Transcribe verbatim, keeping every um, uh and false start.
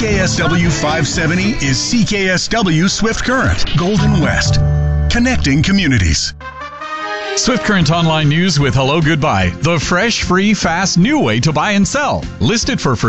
K S W five seventy is C K S W Swift Current, Golden West. Connecting communities. Swift Current Online News with Hello Goodbye, the fresh, free, fast, new way to buy and sell. Listed for free.